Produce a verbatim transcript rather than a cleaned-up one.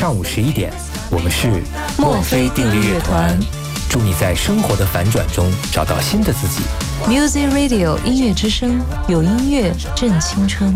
上午十一点，我们是墨菲定律乐团。 祝你在生活的反转中找到新的自己。 Music Radio 音乐之声，有音乐正青春。